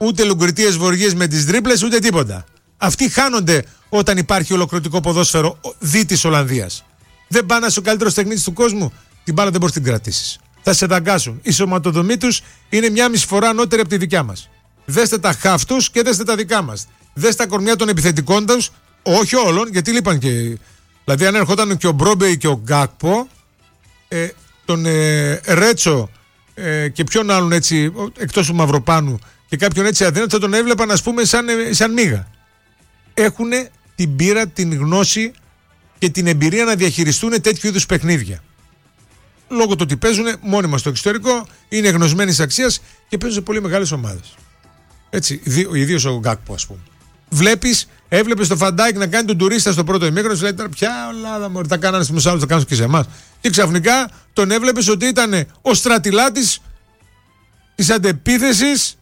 ούτε λουγκριτίες βοργίες με τις τρίπλες, ούτε τίποτα. Αυτοί χάνονται όταν υπάρχει ολοκληρωτικό ποδόσφαιρο δι της Ολλανδίας. Δεν πάνε να ο καλύτερος τεχνίτης του κόσμου, την μπάλα δεν μπορείς την κρατήσεις. Θα σε δαγκάσουν. Η σωματοδομή τους είναι 1,5 φορά ανώτερη από τη δικιά μας. Δέστε τα χαφ τους και δέστε τα δικά μας. Δέστε τα κορμιά των επιθετικών τους, όχι όλων, γιατί λείπαν και. Δηλαδή, αν ερχόταν και ο Μπρόμπεϊ και ο Γκάκπο, τον Ρέτσο και ποιον άλλον έτσι, εκτός του Μαυροπάνου, και κάποιον έτσι αδύνατο, θα τον έβλεπαν, ας πούμε, σαν μίγα. Έχουν την πείρα, την γνώση και την εμπειρία να διαχειριστούν τέτοιου είδους παιχνίδια. Λόγω του ότι παίζουν μόνιμα στο εξωτερικό, είναι γνωσμένης αξίας και παίζουν σε πολύ μεγάλες ομάδες. Έτσι, ιδίως ο Γκάκπο, ας πούμε. Έβλεπες το Φαντάικ να κάνει τον τουρίστα στο πρώτο ημίχρονο, σου λέει τώρα πια Ελλάδα μωρή, τα κάνανε στους άλλους, τα κάνουν και σε εμάς. Και ξαφνικά τον έβλεπες ότι ήταν ο στρατιλάτης της αντεπίθεσης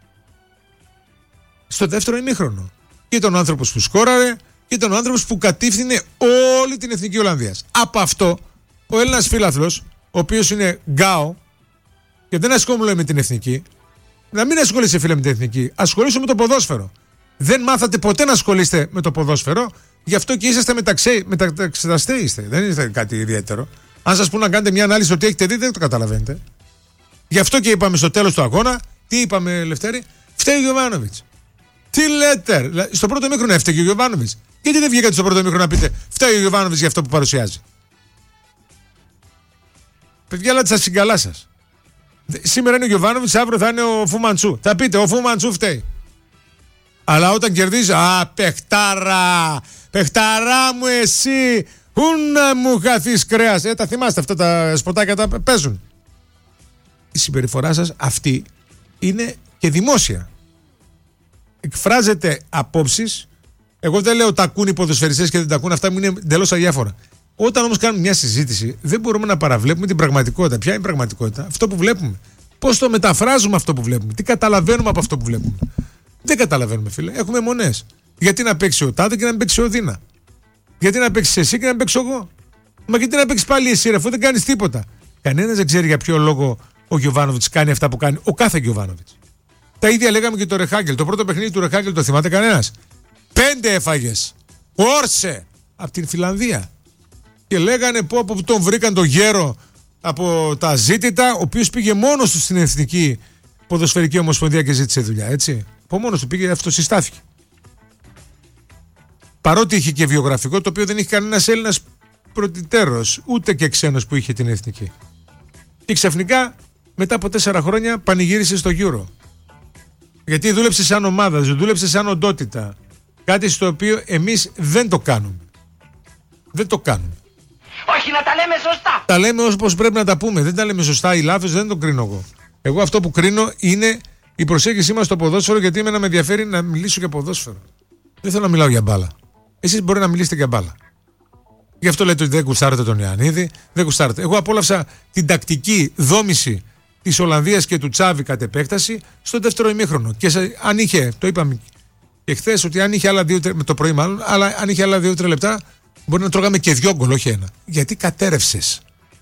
στο δεύτερο ημίχρονο. Και ήταν ο άνθρωπος που σκόραρε, και ήταν ο άνθρωπος που κατήφθηνε όλη την εθνική Ολλανδίας. Από αυτό, ο Έλληνας φίλαθλος, ο οποίος είναι γκάο και δεν ασχολούμαι με την εθνική, να μην ασχολείσαι, φίλε, με την εθνική, ασχολείσαι με το ποδόσφαιρο. Δεν μάθατε ποτέ να ασχολείστε με το ποδόσφαιρο, γι' αυτό και είσαστε μεταξεταστέ είστε. Δεν είστε κάτι ιδιαίτερο. Αν σας πούνε να κάνετε μια ανάλυση ότι έχετε δει, δεν το καταλαβαίνετε. Γι' αυτό και είπαμε στο τέλος του αγώνα, τι είπαμε, Λευτέρη, φταίει ο Γιοβάνοβιτς. Τι λέτε, στο πρώτο ημίχρονο έφταιγε ο Γιοβάνοβιτς. Γιατί δεν βγήκατε στο πρώτο ημίχρονο να πείτε, φταίει ο Γιοβάνοβιτς για αυτό που παρουσιάζει. Παιδιά, αλλά τα συγκαλά σας. Σήμερα είναι ο Γιοβάνοβιτς, αύριο θα είναι ο Φουμαντσού. Θα πείτε, ο Φουμαντσού φταίει. Αλλά όταν κερδίζει, παιχτάρα, παιχταρά μου εσύ, ούνα μου χαθείς κρέας. Τα θυμάστε αυτά τα σποτάκια, τα παίζουν. Η συμπεριφορά σας αυτή είναι και δημόσια. Εκφράζεται απόψεις. Εγώ δεν λέω τα ακούν οι ποδοσφαιριστές και δεν τα ακούν, αυτά μου είναι εντελώς αδιάφορα. Όταν όμως κάνουμε μια συζήτηση, δεν μπορούμε να παραβλέπουμε την πραγματικότητα. Ποια είναι η πραγματικότητα? Αυτό που βλέπουμε. Πώς το μεταφράζουμε αυτό που βλέπουμε? Τι καταλαβαίνουμε από αυτό που βλέπουμε? Δεν καταλαβαίνουμε, φίλε. Έχουμε μονές. Γιατί να παίξει ο Τάδε και να μην παίξει ο Δίνα? Γιατί να παίξει εσύ και να μην παίξω εγώ? Μα γιατί να παίξει πάλι εσύ, ρε, αφού δεν κάνεις τίποτα? Κανένας δεν ξέρει για ποιο λόγο ο Γιοβάνοβιτς κάνει αυτά που κάνει. Ο κάθε Γιοβάνοβιτς. Τα ίδια λέγαμε και το Ρεχάγκελ. Το πρώτο παιχνίδι του Ρεχάγκελ το θυμάται κανένας? 5 έφαγες. Όρσε από την Φιλανδία. Και λέγανε που τον βρήκαν τον γέρο από τα ζήτητα, ο οποίος πήγε μόνος του στην Εθνική Ποδοσφαιρική Ομοσπονδία και ζήτησε δουλειά, έτσι. Από μόνος του πήγε, αυτοσυστάθηκε. Παρότι είχε και βιογραφικό, το οποίο δεν είχε κανένας Έλληνας πρωτητέρος, ούτε και ξένος που είχε την Εθνική. Και ξαφνικά, μετά από 4 χρόνια, πανηγύρισε στο Euro. Γιατί δούλεψε σαν ομάδα, δούλεψε σαν οντότητα. Κάτι στο οποίο εμείς δεν το κάνουμε. Δεν το κάνουμε. Όχι, να τα λέμε σωστά. Τα λέμε όπως πρέπει να τα πούμε. Δεν τα λέμε σωστά ή λάθος, δεν το κρίνω εγώ. Εγώ αυτό που κρίνω είναι η προσέγγιση μας στο ποδόσφαιρο, γιατί εμένα με ενδιαφέρει να μιλήσω για ποδόσφαιρο. Δεν θέλω να μιλάω για μπάλα. Εσείς μπορεί να μιλήσετε για μπάλα. Γι' αυτό λέτε ότι δεν γουστάρετε τον Ιωαννίδη, δεν γουστάρετε. Εγώ απόλαυσα την τακτική δόμηση της Ολλανδίας και του Τσάβη κατ' επέκταση στο δεύτερο ημίχρονο. Και αν είχε, το είπαμε και χθες, ότι αν είχε άλλα 2-3, με το πρωί μάλλον, αλλά αν είχε άλλα 2-3 λεπτά, μπορεί να τρώγαμε και 2 γκολ, όχι 1. Γιατί κατέρευσες.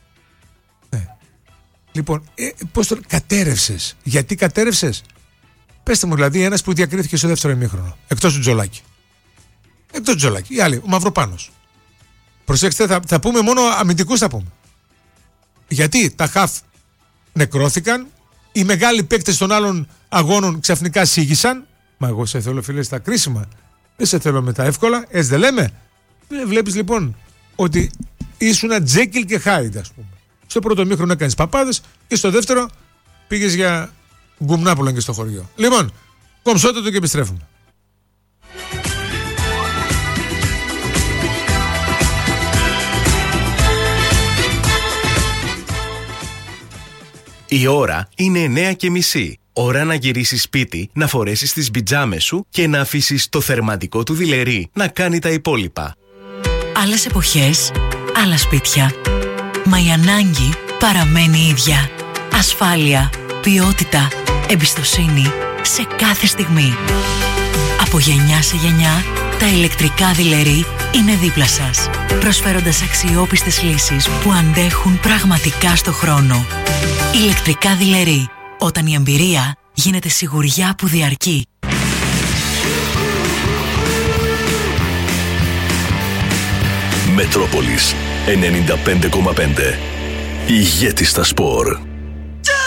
Λοιπόν, πώς το κατέρευσες? Γιατί κατέρευσες? Πέστε μου δηλαδή ένας που διακρίθηκε στο δεύτερο ημίχρονο, εκτός του Τζολάκη. Εκτός του Τζολάκη, οι άλλοι, ο Μαυροπάνος. Προσέξτε, θα πούμε μόνο αμυντικούς, θα πούμε. Γιατί τα χαφ νεκρώθηκαν, οι μεγάλοι παίκτες των άλλων αγώνων ξαφνικά σίγησαν. Μα εγώ σε θέλω, φίλε, στα κρίσιμα. Δεν σε θέλω με τα εύκολα, έτσι δεν λέμε? Βλέπεις λοιπόν ότι ήσουν Τζέκιλ και Χάιντ, ας πούμε. Στο πρώτο ημίχρονο έκανες παπάδες και στο δεύτερο πήγες για γκουμνά που λένε και στο χωριό. Λοιπόν, κομψότε το και επιστρέφουμε. Η ώρα είναι 9:30. Ώρα να γυρίσεις σπίτι, να φορέσεις τις πιτζάμες σου και να αφήσεις το θερματικό του δειλερί να κάνει τα υπόλοιπα. Άλλες εποχές, άλλα σπίτια. Μα η ανάγκη παραμένει ίδια. Ασφάλεια, ποιότητα, εμπιστοσύνη σε κάθε στιγμή. Από γενιά σε γενιά, τα ηλεκτρικά δειλερί είναι δίπλα σας, προσφέροντας αξιόπιστες λύσεις που αντέχουν πραγματικά στο χρόνο. Ηλεκτρικά δειλερί, όταν η εμπειρία γίνεται σιγουριά που διαρκεί. Μετρόπολης 95,5. Ηγέτη στα σπορ.